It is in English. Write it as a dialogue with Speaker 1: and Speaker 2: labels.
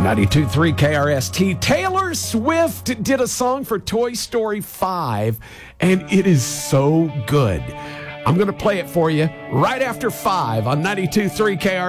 Speaker 1: 92.3 KRST. Taylor Swift did a song for Toy Story 5, and it is so good. I'm going to play it for you right after 5 on 92.3 KRST.